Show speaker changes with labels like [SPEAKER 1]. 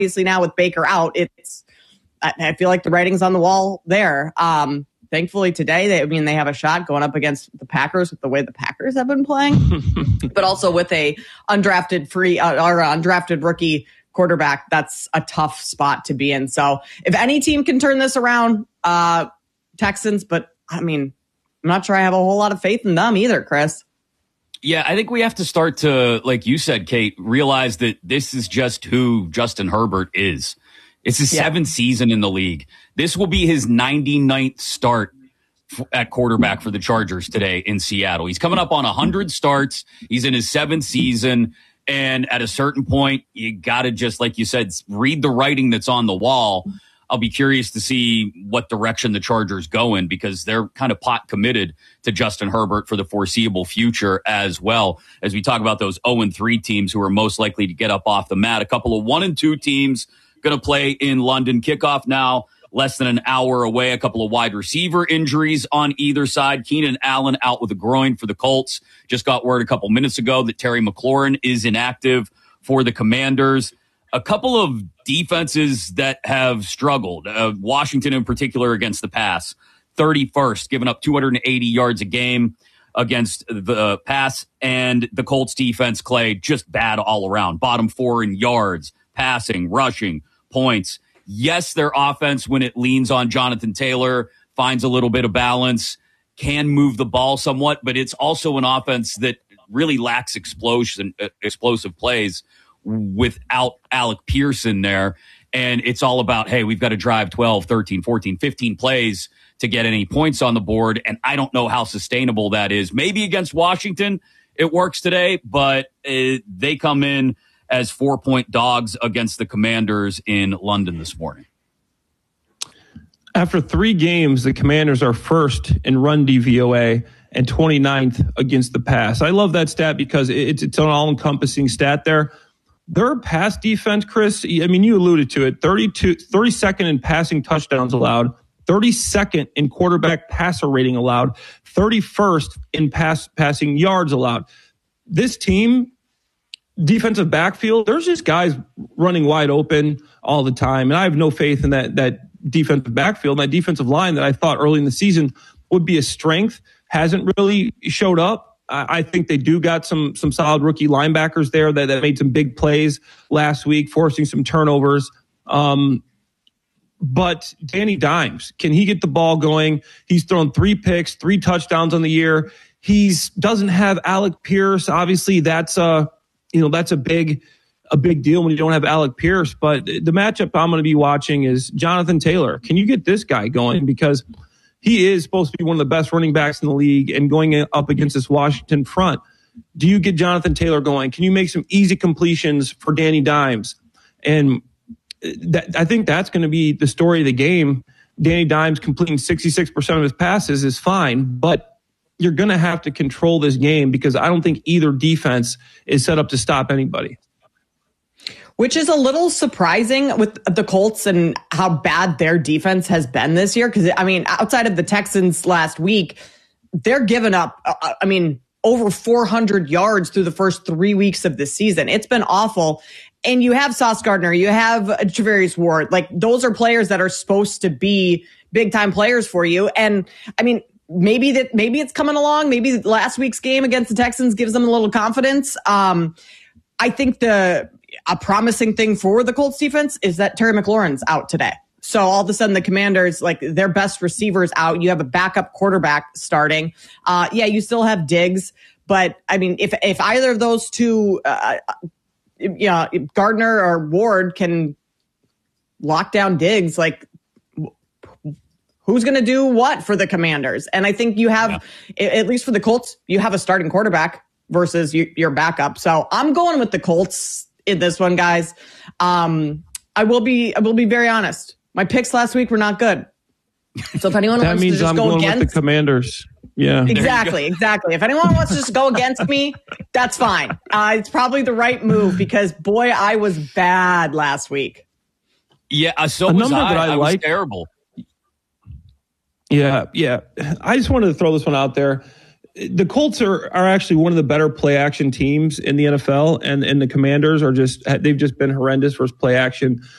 [SPEAKER 1] obviously now with Baker out, I feel like the writing's on the wall there. Thankfully today, they have a shot going up against the Packers with the way the Packers have been playing, but also with a undrafted rookie quarterback. That's a tough spot to be in. So if any team can turn this around, Texans, but I'm not sure I have a whole lot of faith in them either, Chris.
[SPEAKER 2] Yeah, I think we have to start to, like you said, Kate, realize that this is just who Justin Herbert is. It's his seventh season in the league. This will be his 99th start at quarterback for the Chargers today in Seattle. He's coming up on 100 starts. He's in his seventh season. And at a certain point, you got to just, like you said, read the writing that's on the wall. I'll be curious to see what direction the Chargers go in, because they're kind of pot committed to Justin Herbert for the foreseeable future, as well as we talk about those 0-3 teams who are most likely to get up off the mat. A couple of 1-2 teams going to play in London. Kickoff now, less than an hour away. A couple of wide receiver injuries on either side. Keenan Allen out with a groin for the Colts. Just got word a couple minutes ago that Terry McLaurin is inactive for the Commanders. A couple of defenses that have struggled. Washington in particular against the pass. 31st, giving up 280 yards a game against the pass. And the Colts defense, Clay, just bad all around. Bottom 4 in yards, passing, rushing, points. Yes, their offense, when it leans on Jonathan Taylor, finds a little bit of balance, can move the ball somewhat, but it's also an offense that really lacks explosive plays without Alec Pearson there. And it's all about, hey, we've got to drive 12, 13, 14, 15 plays to get any points on the board. And I don't know how sustainable that is. Maybe against Washington it works today, but they come in as 4-point dogs against the Commanders in London this morning.
[SPEAKER 3] After 3 games, the Commanders are first in run DVOA and 29th against the pass. I love that stat because it's an all-encompassing stat there. Their pass defense, Chris, you alluded to it, 32nd in passing touchdowns allowed, 32nd in quarterback passer rating allowed, 31st in passing yards allowed. This team, defensive backfield, there's just guys running wide open all the time. And I have no faith in that defensive backfield. My defensive line that I thought early in the season would be a strength hasn't really showed up. I think they do got some solid rookie linebackers there that made some big plays last week, forcing some turnovers. But Danny Dimes, can he get the ball going? He's thrown 3 picks, 3 touchdowns on the year. He doesn't have Alec Pierce. Obviously, that's a big deal when you don't have Alec Pierce. But the matchup I'm going to be watching is Jonathan Taylor. Can you get this guy going? Because he is supposed to be one of the best running backs in the league, and going up against this Washington front. Do you get Jonathan Taylor going? Can you make some easy completions for Danny Dimes? And I think that's going to be the story of the game. Danny Dimes completing 66% of his passes is fine, but you're going to have to control this game because I don't think either defense is set up to stop anybody.
[SPEAKER 1] Which is a little surprising with the Colts and how bad their defense has been this year. Because, outside of the Texans last week, they're giving up, over 400 yards through the first 3 weeks of the season. It's been awful. And you have Sauce Gardner, you have Travarius Ward. Like, those are players that are supposed to be big-time players for you. And, maybe it's coming along. Maybe last week's game against the Texans gives them a little confidence. I think a promising thing for the Colts defense is that Terry McLaurin's out today. So all of a sudden the Commanders, like, their best receivers out. You have a backup quarterback starting. You still have Diggs, but if either of those two, Gardner or Ward can lock down Diggs, like, who's going to do what for the Commanders? And I think you have, at least for the Colts, you have a starting quarterback versus your backup. So I'm going with the Colts in this one, guys. I will be very honest. My picks last week were not good. So if anyone wants to just
[SPEAKER 3] I'm
[SPEAKER 1] go
[SPEAKER 3] going
[SPEAKER 1] against
[SPEAKER 3] with the Commanders. Yeah,
[SPEAKER 1] exactly. If anyone wants to just go against me, that's fine. It's probably the right move because boy, I was bad last week.
[SPEAKER 2] Yeah, so was I was terrible.
[SPEAKER 3] Yeah. I just wanted to throw this one out there. the Colts are actually one of the better play action teams in the NFL, and the Commanders they've just been horrendous versus play action.